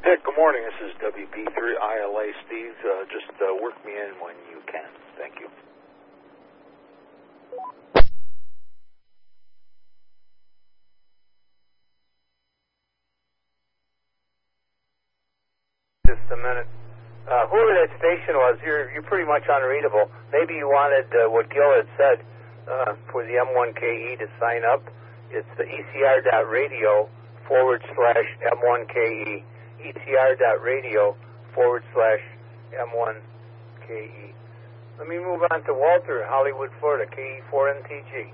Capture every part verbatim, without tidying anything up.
Dick, good morning. This is W P three I L A Steve. Uh, just uh, work me in when you can. Thank you. Just a minute. Uh, whoever that station was, you're you're pretty much unreadable. Maybe you wanted uh, what Gil had said uh, for the M one K E to sign up. It's the E C R dot radio forward slash M one K E. E C R dot radio forward slash M one K E. Let me move on to Walter, Hollywood, Florida, K E four N T G.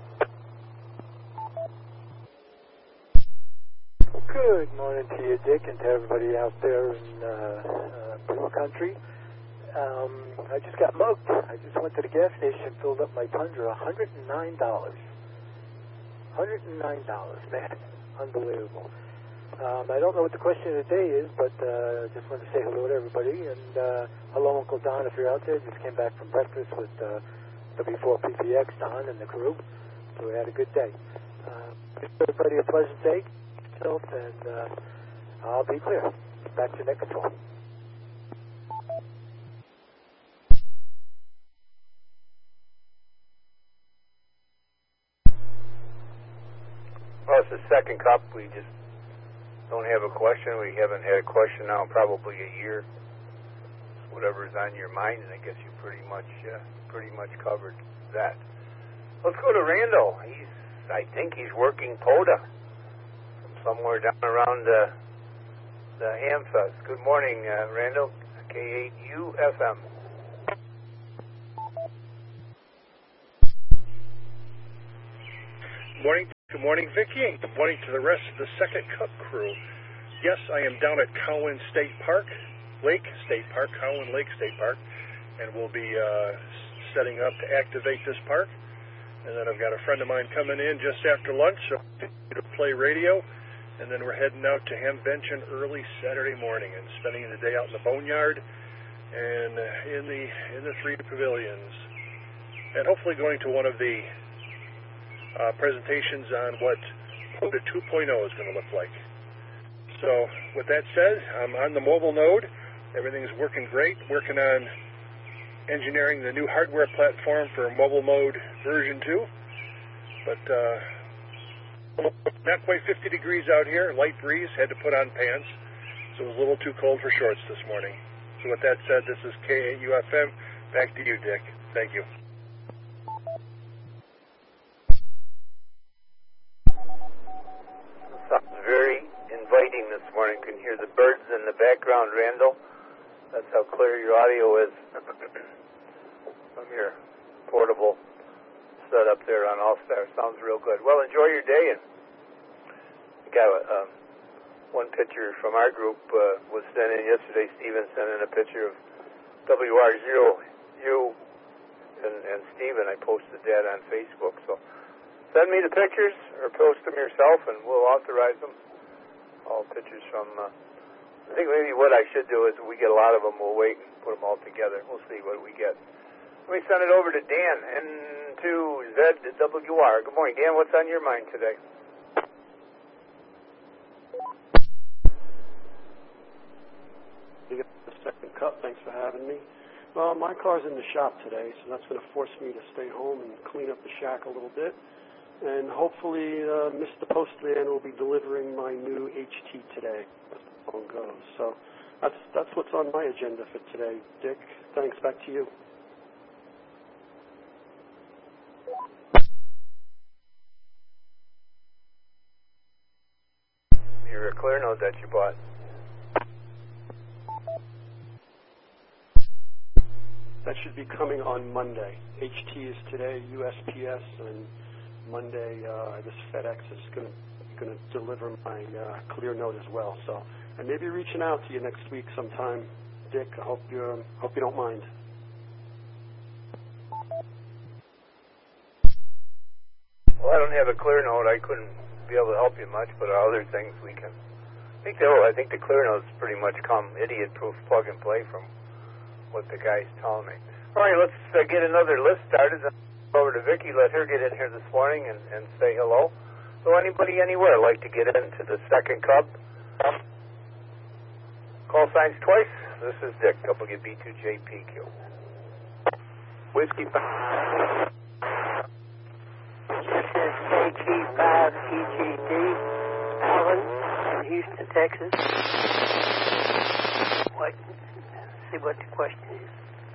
Good morning to you, Dick, and to everybody out there in uh, uh, Blue Country. Um, I just got mugged. I just went to the gas station, filled up my Tundra, one hundred nine dollars. one hundred nine dollars, man. Unbelievable. Um, I don't know what the question of the day is, but uh, just wanted to say hello to everybody. And uh, hello, Uncle Don, if you're out there. Just came back from breakfast with uh, W four P P X, Don, and the crew. So we had a good day. Uh, wish everybody a pleasant day. And uh, I'll be clear. Back to net control. Well, it's the second cup. We just don't have a question. We haven't had a question now in probably a year. Whatever's on your mind, and I guess you pretty much uh, pretty much covered that. Let's go to Randall. He's, I think he's working POTA somewhere down around uh, the Hamfest. Good morning, uh, Randall, K eight U F M. Morning. Good morning, Vicki, and good morning to the rest of the Second Cup crew. Yes, I am down at Cowan State Park, Lake State Park, Cowan Lake State Park, and we'll be uh, setting up to activate this park. And then I've got a friend of mine coming in just after lunch so to play radio. And then we're heading out to Hamvention early Saturday morning and spending the day out in the boneyard and in the in the three pavilions, and hopefully going to one of the uh, presentations on what POTA two point oh is going to look like. So with that said, I'm on the mobile node. Everything's working great. Working on engineering the new hardware platform for mobile mode version two, but. Uh, Not quite fifty degrees out here, light breeze, had to put on pants, so it was a little too cold for shorts this morning. So with that said, this is K eight U F M. Back to you, Dick. Thank you. Sounds very inviting this morning. You can hear the birds in the background, Randall. That's how clear your audio is from your portable set up there on All-Star. Sounds real good. Well, enjoy your day. And we got a, um, one picture from our group uh, was sent in yesterday. Steven sent in a picture of W R zero U and, and Steven. I posted that on Facebook. So send me the pictures or post them yourself, and we'll authorize them. All pictures from, uh, I think maybe what I should do is if we get a lot of them, we'll wait and put them all together. We'll see what we get. Let me send it over to Dan, N two Z W R. Good morning, Dan. What's on your mind today? You got the second cup. Thanks for having me. Well, my car's in the shop today, so that's going to force me to stay home and clean up the shack a little bit. And hopefully uh, Mister Postman will be delivering my new H T today as the phone goes. So that's, that's what's on my agenda for today. Dick, thanks. Back to you. Your clear node that you bought. That should be coming on Monday. H T is today, U S P S, and Monday uh, this FedEx is going to going to deliver my uh, clear node as well. So I may be reaching out to you next week sometime, Dick. I hope you um, hope you don't mind. Well, I don't have a clear node. I couldn't be able to help you much, but other things we can. I think they I think the clear node's pretty much come idiot-proof plug and play from what the guy's telling me. All right, let's uh, get another list started. Over to Vicki. Let her get in here this morning and, and say hello. So anybody anywhere like to get into the second cup? Call signs twice. This is Dick, W B two J P Q. Whiskey five. This is K G five T G D, Allen, in Houston, Texas. What? See what the question is.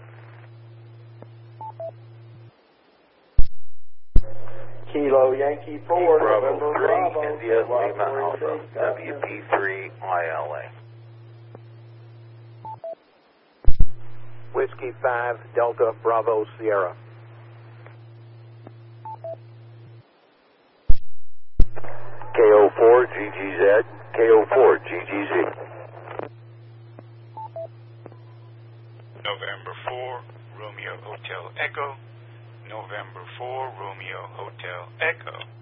Kilo Yankee four, Bravo November three, Bravo, India Lima Alpha, Alpha, W P three I L A. Whiskey five, Delta Bravo Sierra. K O four G G Z, K O four G G Z. November four, Romeo Hotel Echo. November four, Romeo Hotel Echo.